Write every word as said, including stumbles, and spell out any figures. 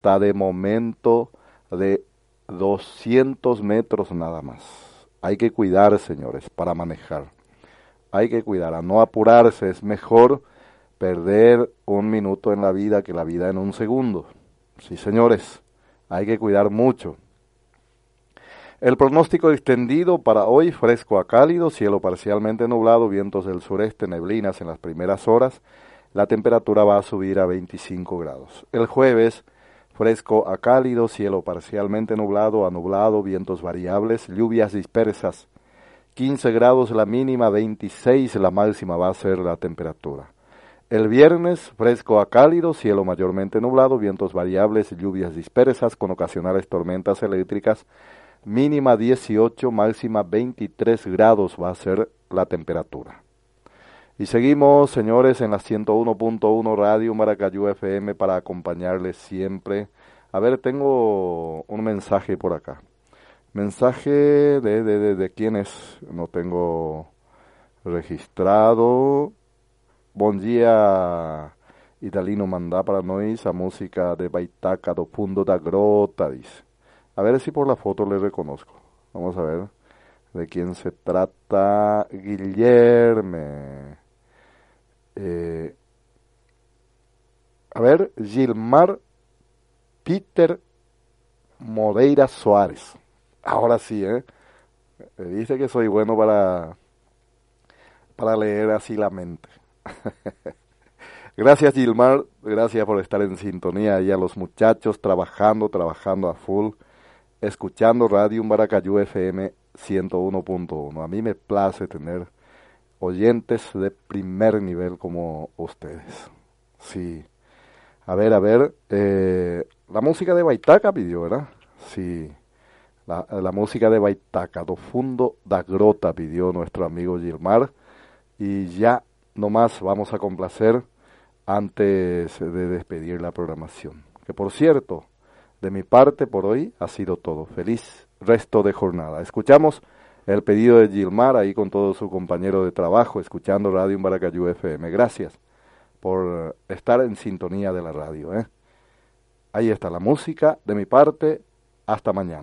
hasta de momento de doscientos metros nada más. Hay que cuidar, señores, para manejar. Hay que cuidar, a no apurarse. Es mejor perder un minuto en la vida que la vida en un segundo. Sí, señores, hay que cuidar mucho. El pronóstico extendido para hoy: fresco a cálido, cielo parcialmente nublado, vientos del sureste, neblinas en las primeras horas. La temperatura va a subir a veinticinco grados. El jueves: fresco a cálido, cielo parcialmente nublado a nublado, vientos variables, lluvias dispersas. quince grados la mínima, veintiséis la máxima va a ser la temperatura. El viernes: fresco a cálido, cielo mayormente nublado, vientos variables, lluvias dispersas con ocasionales tormentas eléctricas. Mínima dieciocho, máxima veintitrés grados va a ser la temperatura. Y seguimos, señores, en la ciento uno punto uno Radio Maracayú F M para acompañarles siempre. A ver, tengo un mensaje por acá. Mensaje de, de, de, de quién es, no tengo registrado. Bom dia, Italino mandá para nós a música de Baitaca do Fundo da Grota, dice. A ver si por la foto le reconozco. Vamos a ver de quién se trata. Guillerme. Eh, a ver, Gilmar Peter Moreira Suárez. Ahora sí, ¿eh? Me dice que soy bueno para, para leer así la mente. Gracias, Gilmar. Gracias por estar en sintonía. Y a los muchachos trabajando, trabajando a full. Escuchando Radio Maracayú F M ciento uno punto uno. A mí me place tener oyentes de primer nivel como ustedes. Sí. A ver, a ver. Eh, la música de Baitaca pidió, ¿verdad? Sí. La, la música de Baitaca, do Fundo da Grota, pidió nuestro amigo Gilmar. Y ya nomás vamos a complacer antes de despedir la programación. Que por cierto, de mi parte por hoy ha sido todo. Feliz resto de jornada. Escuchamos el pedido de Gilmar ahí con todo su compañero de trabajo, escuchando Radio Maracayú F M. Gracias por estar en sintonía de la radio, ¿eh? Ahí está la música de mi parte. Hasta mañana.